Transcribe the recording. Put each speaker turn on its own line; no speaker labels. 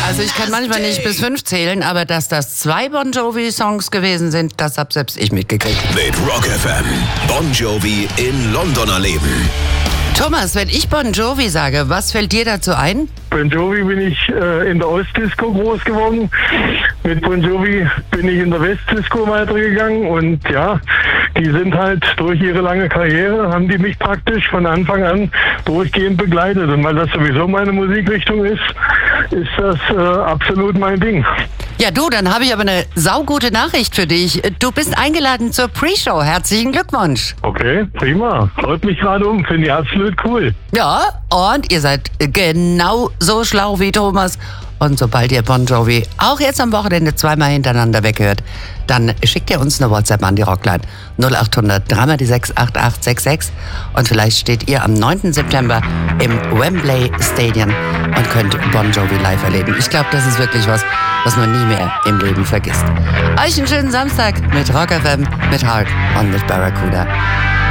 Also ich kann manchmal nicht bis 5 zählen, aber dass das 2 Bon Jovi-Songs gewesen sind, das hab selbst ich mitgekriegt.
Mit Rock FM. Bon Jovi in London erleben.
Thomas, wenn ich Bon Jovi sage, was fällt dir dazu ein?
Bon Jovi bin ich in der Ostdisco groß geworden. Mit Bon Jovi bin ich in der Westdisco weitergegangen und ja, die sind halt durch ihre lange Karriere, haben die mich praktisch von Anfang an durchgehend begleitet. Und weil das sowieso meine Musikrichtung ist das absolut mein Ding.
Ja du, dann habe ich aber eine saugute Nachricht für dich. Du bist eingeladen zur Pre-Show. Herzlichen Glückwunsch.
Okay, prima. Freut mich gerade finde ich absolut cool.
Ja, und ihr seid genau so schlau wie Thomas. Und sobald ihr Bon Jovi auch jetzt am Wochenende 2-mal hintereinander weghört, dann schickt ihr uns eine WhatsApp an die Rockline 0800 3x6 8866 und vielleicht steht ihr am 9. September im Wembley Stadium und könnt Bon Jovi live erleben. Ich glaube, das ist wirklich was man nie mehr im Leben vergisst. Euch einen schönen Samstag mit Rock FM, mit Heart und mit Barracuda.